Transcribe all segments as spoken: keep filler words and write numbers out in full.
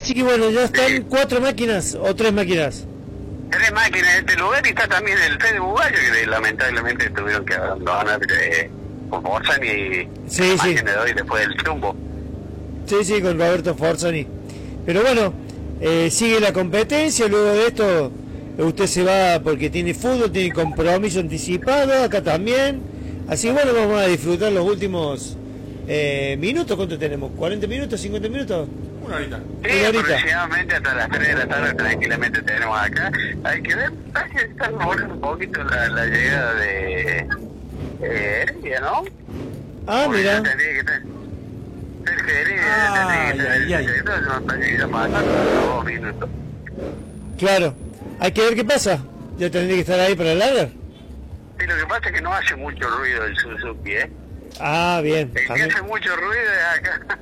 Así que bueno, ya están sí. cuatro máquinas o tres máquinas. Tres máquinas en este lugar y está también el Fede Bugallo, que lamentablemente tuvieron que abandonar eh, con Forzani y sí, la sí. máquina de hoy después del triunfo. Sí, sí, con Roberto Forzani. Pero bueno, eh, sigue la competencia, luego de esto usted se va porque tiene fútbol, tiene compromiso anticipado, acá también. Así que bueno, vamos a disfrutar los últimos eh, minutos. ¿Cuánto tenemos? ¿cuarenta minutos? ¿cincuenta minutos? Una horita. Sí, Una horita. aproximadamente hasta las tres de la tarde tranquilamente tenemos acá. Hay que ver, hay que estar mejorando un poquito la, la llegada de eh, Heredia, ¿no? Ah, porque mira. Tendría que estar cerca de Heredia, Ah, tendría que ay, estar ay. entonces me parece que ya pasaron dos minutos. Claro. Hay que ver qué pasa. Ya tendría que estar ahí para el lager. Sí, lo que pasa es que no hace mucho ruido el Suzuki, ¿eh? Ah, bien. El que También. hace mucho ruido es acá.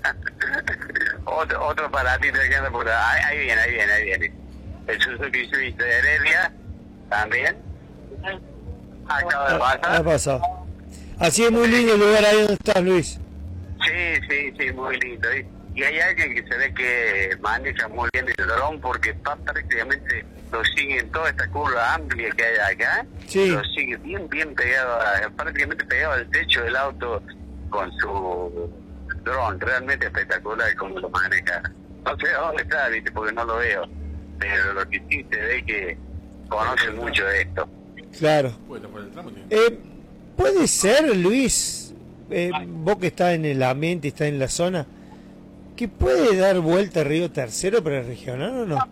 otro, otro aparatito que anda por ahí. Ahí viene, ahí viene, ahí viene. El Suzuki Swift de Heredia también. Acaba de Ha pasar. pasado. Así es muy lindo el lugar ahí donde estás, Luis. Sí, sí, sí, muy lindo. Y, y hay alguien que se ve que maneja muy bien el dron porque pa- prácticamente lo sigue en toda esta curva amplia que hay acá. Sí. Lo sigue bien, bien pegado, a- prácticamente pegado al techo del auto con su dron. Realmente espectacular como lo maneja. No sé a dónde está, ¿viste? Porque no lo veo. Pero lo que sí se ve que conoce mucho de esto. Claro. Puede tapar el tramo, tiene. Eh, puede ser, Luis, eh, vos que estás en el ambiente, estás en la zona, que puede dar vuelta Río Tercero para el regional o no?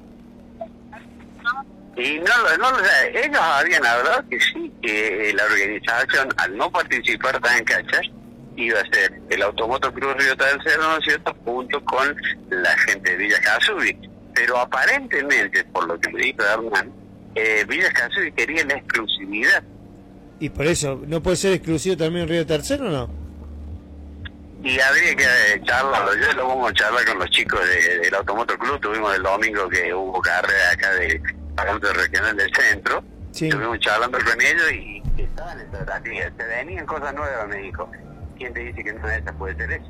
Y no, lo- no, lo sé, ellos habían hablado que sí, que la organización, al no participar tan en cachas, iba a ser el Automoto Cruz Río Tercero, ¿no es cierto?, junto con la gente de Villa Casubi. Pero aparentemente, por lo que me dijo Hernán, eh, Villa Casubi quería la exclusividad. Y por eso, ¿no puede ser exclusivo también Río Tercero o no? Y habría que eh, charlarlo. Yo lo vamos a charlar con los chicos de, del Automoto Club. Tuvimos el domingo que hubo carrera acá de Parlamento Regional del Centro. Sí. Estuvimos charlando con ellos y y estaban en estrategia. Se venían cosas nuevas, me dijo. ¿Quién te dice que una de esas puede ser eso?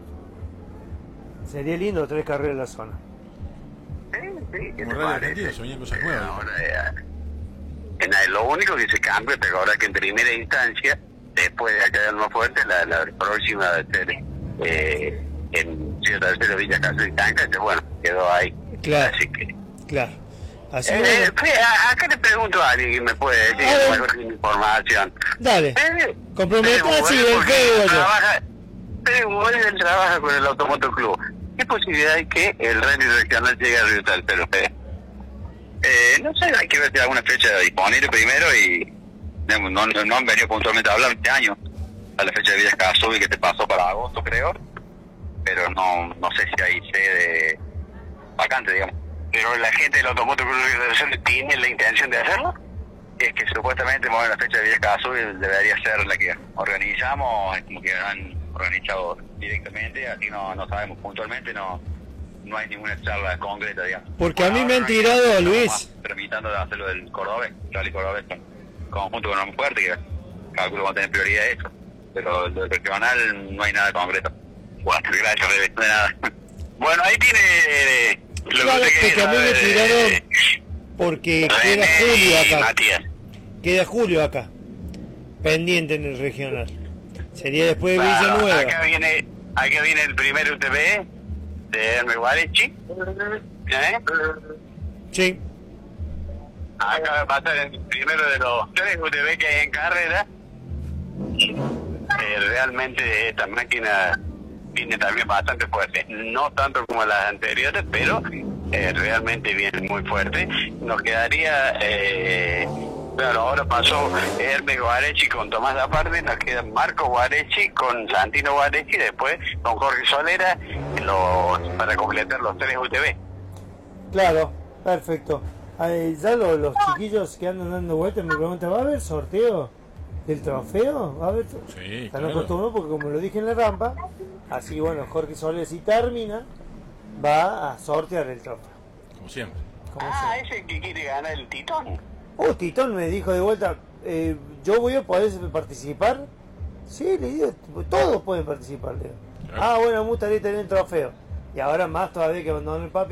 Sería lindo tres carreras en la zona. Sí, sí, ¿qué te Como radio parece? argentino, se venían cosas nuevas. Ahora, eh, en la- lo único que se cambia, te acuerdas que en primera instancia, después de acá del más fuerte, la, la próxima va a ser eh, en Ciudad Tercero, Villa Casubi y Tanca, que bueno, quedó ahí. Claro. Así que... Claro. Así Eh, que, eh, bueno, a- acá le pregunto a alguien que me puede decir, A a ver. lo mejor tiene información. dale. Eh, Comprometete, Fede sí, Bugallo, el porque Fede Bugallo. trabaja- Fede Bugallo, él trabaja con el Automoto Club. ¿Qué posibilidad hay que el rally regional llegue a Río Tercero, Fede? Eh, no sé, hay que ver si hay alguna fecha disponible primero y digamos, no, no, no han venido puntualmente a hablar este año a la fecha de Villa Casubi que te pasó para agosto, creo, pero no no sé si hay sede vacante, digamos. Pero la gente del Automoto Club de Río Tercero tiene la intención de hacerlo. Es que supuestamente bueno, la fecha de Villa Casubi debería ser la que organizamos, es como que han organizado directamente, así no, no sabemos puntualmente, no no hay ninguna charla concreta, digamos. Porque a mí Ahora me han no hay- tirado, estamos Luis. más tramitando de hacerlo del Cordobés, Rally Cordobés, con- conjunto con un fuerte, que calculo va a tener prioridad eso, pero lo regional no hay nada concreto. Bueno, gracias, Rebe, no hay nada. Bueno, ahí tiene eh, lo que Claro, usted que quería a mí me saber, tiraron eh, porque queda René Julio y acá. Matías. Queda Julio acá. Pendiente en el regional. Sería después de Claro, Villanueva. acá viene, acá viene el primer U T V de Hermes Guarechi. ¿Eh? Sí. Acá va a pasar el primero de los tres U T V que hay en carrera. Eh, realmente esta máquina viene también bastante fuerte. No tanto como las anteriores, pero eh, realmente viene muy fuerte. Nos quedaría... Eh, Claro, ahora pasó Hermes Guarechi con Tomás Laparte, nos queda Marco Guarechi con Santino Guarechi, después con Jorge Solera, los, para completar los tres U T V. Claro, perfecto. Ahí, ya lo- los chiquillos que andan dando vueltas me preguntan, ¿va a haber sorteo del trofeo? ¿Va a haber? Sí, Están claro. acostumbrados porque como lo dije en la rampa, así bueno, Jorge Solera si termina, va a sortear el trofeo. Como siempre. Como Ah, sea. ese que quiere ganar el Titón. Oh, Titón me dijo de vuelta, eh, ¿yo voy a poder participar? Sí, le digo, todos pueden participar, le digo. Claro. Ah, bueno, me gustaría tener el trofeo. Y ahora más todavía que abandonó el papi.